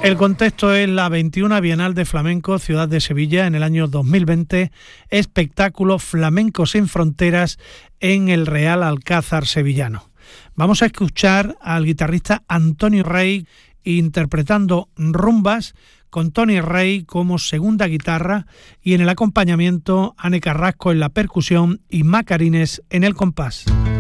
El contexto es la 21 Bienal de Flamenco Ciudad de Sevilla en el año 2020, espectáculo Flamenco sin Fronteras en el Real Alcázar sevillano. Vamos a escuchar al guitarrista Antonio Rey interpretando rumbas con Tony Rey como segunda guitarra y en el acompañamiento Ane Carrasco en la percusión y Macarines en el compás.